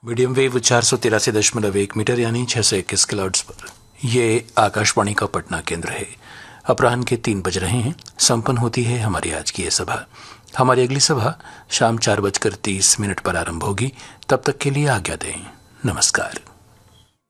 Medium wave 483.1 metre यानी 621 kilohertz पर ये आकाशवाणी का पटना केंद्र है। अपराह्न के 3 बज रहे हैं। संपन्न होती है हमारी आज की ये सभा। हमारी अगली सभा शाम 4:30 पर आरंभ होगी। तब तक के लिए आज्ञा दें। नमस्कार।